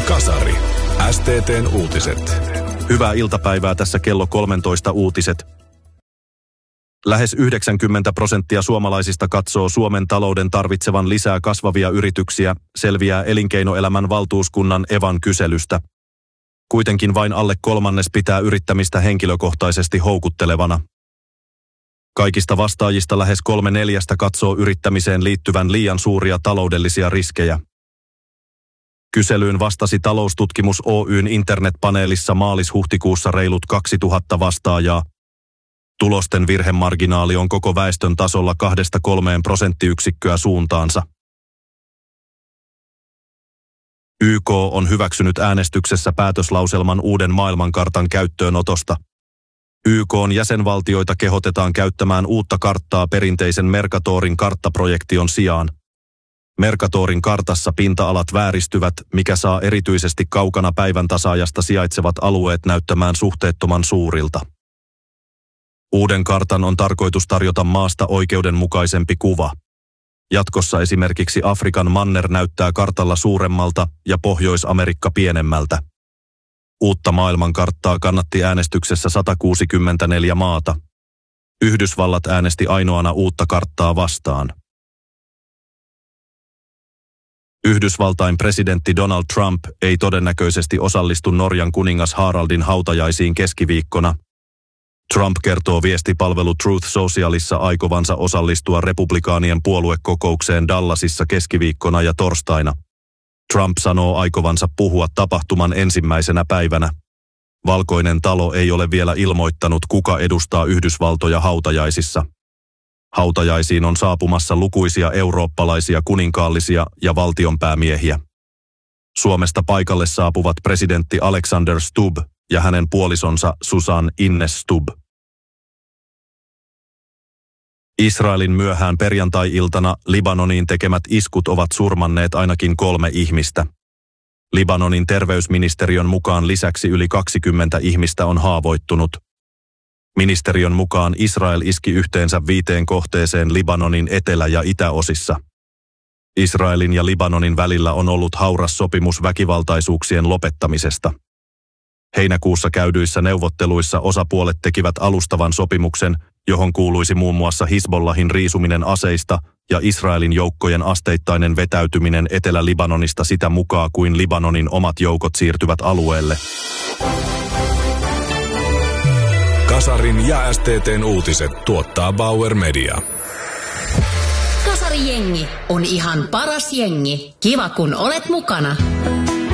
Kasari. STT:n uutiset. Hyvää iltapäivää, tässä kello 13 uutiset. Lähes 90% suomalaisista katsoo Suomen talouden tarvitsevan lisää kasvavia yrityksiä, selviää elinkeinoelämän valtuuskunnan Evan kyselystä. Kuitenkin vain alle kolmannes pitää yrittämistä henkilökohtaisesti houkuttelevana. Kaikista vastaajista lähes 3/4 katsoo yrittämiseen liittyvän liian suuria taloudellisia riskejä. Kyselyyn vastasi Taloustutkimus Oyn internetpaneelissa maalis-huhtikuussa reilut 2000 vastaajaa. Tulosten virhemarginaali on koko väestön tasolla 2-3 prosenttiyksikköä suuntaansa. YK on hyväksynyt äänestyksessä päätöslauselman uuden maailmankartan käyttöönotosta. YK:n jäsenvaltioita kehotetaan käyttämään uutta karttaa perinteisen Mercatorin karttaprojektion sijaan. Mercatorin kartassa pinta-alat vääristyvät, mikä saa erityisesti kaukana päivän tasaajasta sijaitsevat alueet näyttämään suhteettoman suurilta. Uuden kartan on tarkoitus tarjota maasta oikeudenmukaisempi kuva. Jatkossa esimerkiksi Afrikan manner näyttää kartalla suuremmalta ja Pohjois-Amerikka pienemmältä. Uutta maailmankarttaa kannatti äänestyksessä 164 maata. Yhdysvallat äänesti ainoana uutta karttaa vastaan. Yhdysvaltain presidentti Donald Trump ei todennäköisesti osallistu Norjan kuningas Haraldin hautajaisiin keskiviikkona. Trump kertoo viestipalvelu Truth Socialissa aikovansa osallistua republikaanien puoluekokoukseen Dallasissa keskiviikkona ja torstaina. Trump sanoo aikovansa puhua tapahtuman ensimmäisenä päivänä. Valkoinen talo ei ole vielä ilmoittanut, kuka edustaa Yhdysvaltoja hautajaisissa. Hautajaisiin on saapumassa lukuisia eurooppalaisia kuninkaallisia ja valtionpäämiehiä. Suomesta paikalle saapuvat presidentti Alexander Stubb ja hänen puolisonsa Susan Ines Stubb. Israelin myöhään perjantai-iltana Libanoniin tekemät iskut ovat surmanneet ainakin 3 ihmistä. Libanonin terveysministeriön mukaan lisäksi yli 20 ihmistä on haavoittunut. Ministeriön mukaan Israel iski yhteensä 5 kohteeseen Libanonin etelä- ja itäosissa. Israelin ja Libanonin välillä on ollut hauras sopimus väkivaltaisuuksien lopettamisesta. Heinäkuussa käydyissä neuvotteluissa osapuolet tekivät alustavan sopimuksen, johon kuuluisi muun muassa Hizbollahin riisuminen aseista ja Israelin joukkojen asteittainen vetäytyminen Etelä-Libanonista sitä mukaan kuin Libanonin omat joukot siirtyvät alueelle. Kasarin ja STT:n uutiset tuottaa Bauer Media. Kasari-jengi on ihan paras jengi. Kiva kun olet mukana.